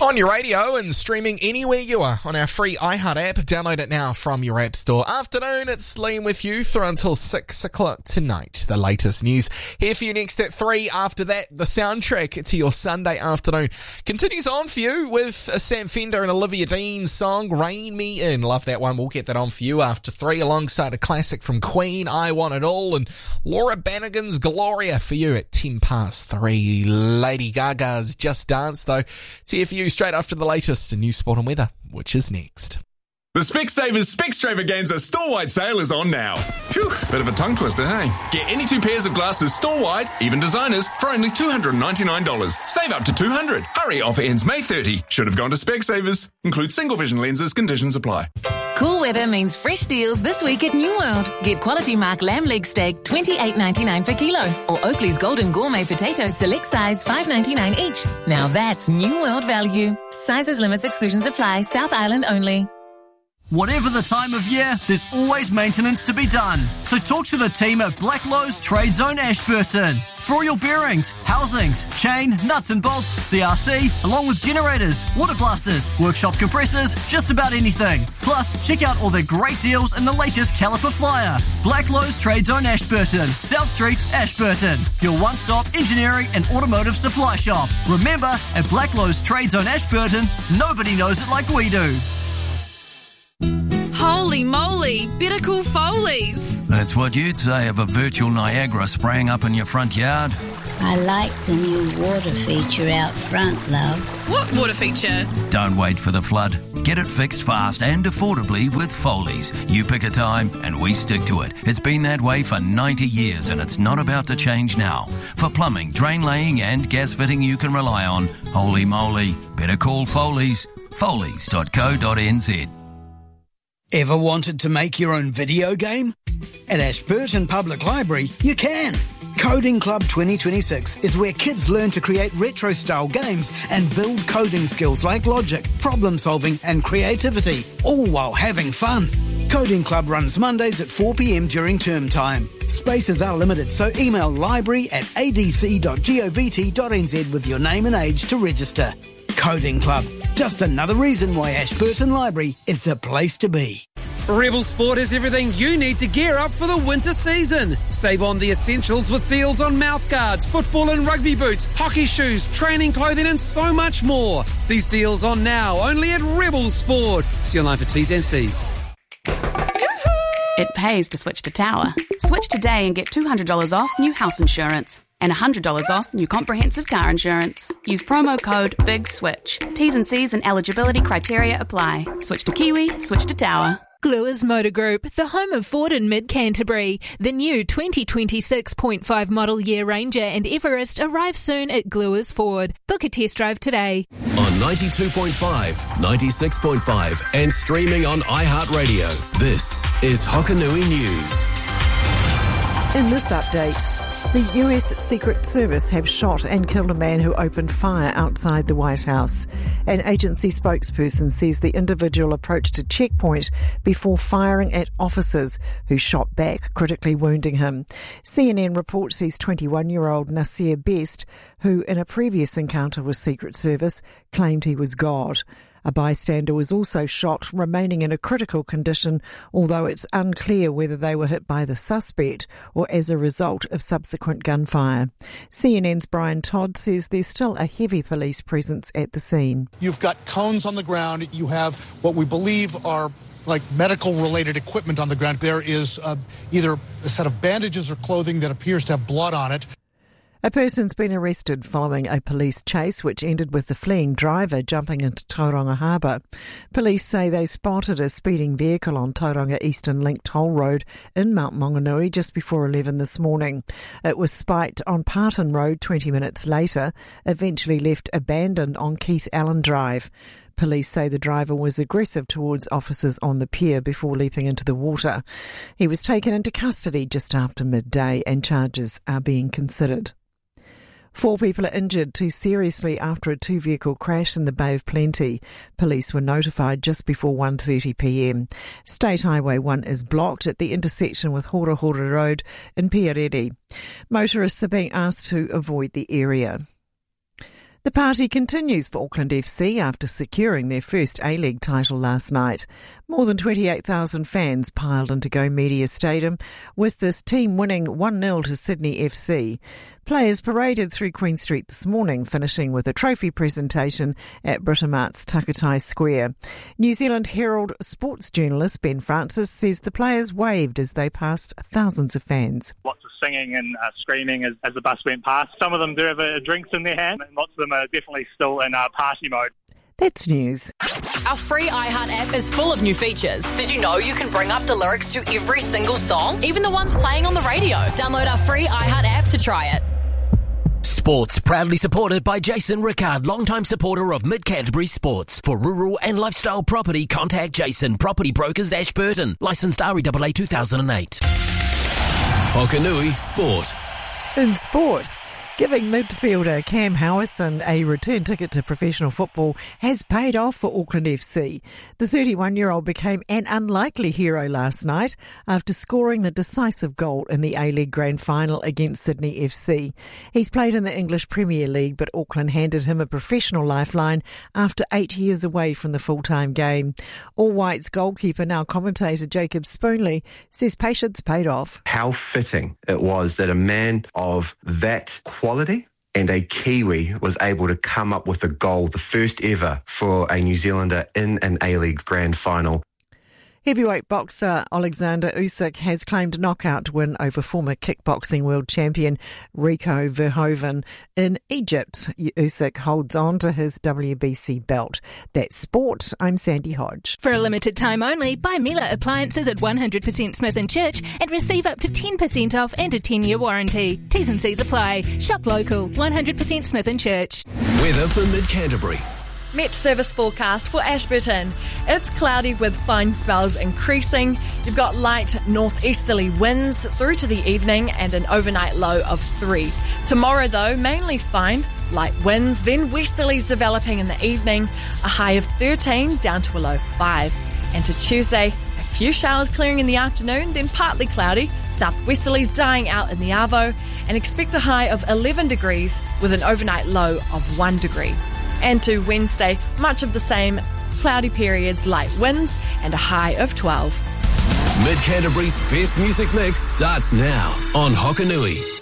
On your radio and streaming anywhere you are on our free iHeart app. Download it now from your app store. Afternoon, it's Liam with you through until 6 o'clock tonight. The latest news here for you next at 3. After that, the soundtrack to your Sunday afternoon continues on for you with Sam Fender and Olivia Dean's song Rain Me In. Love that one. We'll get that on for you after 3 alongside a classic from Queen, I Want It All, and Laura Bannigan's Gloria for you at 10 past 3. Lady Gaga's Just Dance, though, it's here for you straight after the latest in news, sport and weather, which is next. The Specsavers Specstravaganza store-wide sale is on now. Phew, bit of a tongue twister, hey? Get any 2 pairs of glasses store-wide, even designers, for only $299. Save up to $200. Hurry, offer ends May 30. Should have gone to Specsavers. Include single vision lenses, conditions apply. Cool weather means fresh deals this week at New World. Get Quality Mark lamb leg steak, $28.99 per kilo. Or Oakley's Golden Gourmet potatoes select size, $5.99 each. Now that's New World value. Sizes, limits, exclusions apply. South Island only. Whatever the time of year, there's always maintenance to be done. So talk to the team at Blacklowe's Trade Zone Ashburton. For all your bearings, housings, chain, nuts and bolts, CRC, along with generators, water blasters, workshop compressors, just about anything. Plus, check out all their great deals in the latest caliper flyer. Blacklowe's Trade Zone Ashburton, South Street, Ashburton. Your one-stop engineering and automotive supply shop. Remember, at Blacklowe's Trade Zone Ashburton, nobody knows it like we do. Holy moly, better call Foley's. That's what you'd say of a virtual Niagara spraying up in your front yard. I like the new water feature out front, love. What water feature? Don't wait for the flood. Get it fixed fast and affordably with Foley's. You pick a time and we stick to it. It's been that way for 90 years and it's not about to change now. For plumbing, drain laying and gas fitting you can rely on, holy moly, better call Foley's. Foley's.co.nz. Ever wanted to make your own video game? At Ashburton Public Library, you can. Coding Club 2026 is where kids learn to create retro-style games and build coding skills like logic, problem-solving and creativity, all while having fun. Coding Club runs Mondays at 4 p.m. during term time. Spaces are limited, so email library@adc.govt.nz with your name and age to register. Coding Club. Just another reason why Ashburton Library is the place to be. Rebel Sport has everything you need to gear up for the winter season. Save on the essentials with deals on mouthguards, football and rugby boots, hockey shoes, training clothing and so much more. These deals on now only at Rebel Sport. See online for T's and C's. It pays to switch to Tower. Switch today and get $200 off new house insurance and $100 off new comprehensive car insurance. Use promo code BIGSWITCH. T's and C's and eligibility criteria apply. Switch to Kiwi, switch to Tower. Gluers Motor Group, the home of Ford and Mid-Canterbury. The new 2026.5 model year Ranger and Everest arrive soon at Gluers Ford. Book a test drive today. On 92.5, 96.5 and streaming on iHeartRadio. This is Hokanui News. In this update, the US Secret Service have shot and killed a man who opened fire outside the White House. An agency spokesperson says the individual approached a checkpoint before firing at officers who shot back, critically wounding him. CNN reports he's 21-year-old Nasir Best, who in a previous encounter with Secret Service claimed he was God. A bystander was also shot, remaining in a critical condition, although it's unclear whether they were hit by the suspect or as a result of subsequent gunfire. CNN's Brian Todd says there's still a heavy police presence at the scene. You've got cones on the ground. You have what we believe are like medical-related equipment on the ground. There is either a set of bandages or clothing that appears to have blood on it. A person's been arrested following a police chase which ended with the fleeing driver jumping into Tauranga Harbour. Police say they spotted a speeding vehicle on Tauranga Eastern Link Toll Road in Mount Maunganui just before 11 this morning. It was spiked on Parton Road 20 minutes later, eventually left abandoned on Keith Allen Drive. Police say the driver was aggressive towards officers on the pier before leaping into the water. He was taken into custody just after midday and charges are being considered. 4 people are injured, 2 seriously after a 2-vehicle crash in the Bay of Plenty. Police were notified just before 1:30 p.m. State Highway 1 is blocked at the intersection with Hora Hora Road in Piarere. Motorists are being asked to avoid the area. The party continues for Auckland FC after securing their first A-League title last night. More than 28,000 fans piled into Go Media Stadium, with this team winning 1-0 to Sydney FC. Players paraded through Queen Street this morning, finishing with a trophy presentation at Britamart's Takatai Square. New Zealand Herald sports journalist Ben Francis says the players waved as they passed thousands of fans. Lots of singing and screaming as the bus went past. Some of them do have drinks in their hand, and lots of them are definitely still in party mode. That's news. Our free iHeart app is full of new features. Did you know you can bring up the lyrics to every single song, even the ones playing on the radio? Download our free iHeart app to try it. Sports proudly supported by Jason Rickard, longtime supporter of Mid-Canterbury Sports. For rural and lifestyle property, contact Jason, Property Brokers, Ashburton. Licensed REAA 2008. Hokanui Sport. In sport, giving midfielder Cam Howison a return ticket to professional football has paid off for Auckland FC. The 31-year-old became an unlikely hero last night after scoring the decisive goal in the A-League Grand Final against Sydney FC. He's played in the English Premier League, but Auckland handed him a professional lifeline after 8 years away from the full-time game. All Whites goalkeeper, now commentator Jacob Spoonley, says patience paid off. How fitting it was that a man of that quality and a Kiwi was able to come up with a goal, the first ever for a New Zealander in an A-League Grand Final. Heavyweight boxer Alexander Usyk has claimed a knockout win over former kickboxing world champion Rico Verhoeven in Egypt. Usyk holds on to his WBC belt. That's sport. I'm Sandy Hodge. For a limited time only, buy Miele appliances at 100% Smith & Church and receive up to 10% off and a 10-year warranty. T's and C's apply. Shop local. 100% Smith & Church. Weather for Mid-Canterbury. Met service forecast for Ashburton. It's cloudy with fine spells increasing. You've got light northeasterly winds through to the evening and an overnight low of 3. Tomorrow, though, mainly fine. Light winds, then westerlies developing in the evening. A high of 13 down to a low 5. And to Tuesday, a few showers clearing in the afternoon, then partly cloudy. Southwesterlies dying out in the Arvo. And expect a high of 11 degrees with an overnight low of 1 degree. And to Wednesday, much of the same, cloudy periods, light winds, and a high of 12. Mid-Canterbury's best music mix starts now on Hokanui.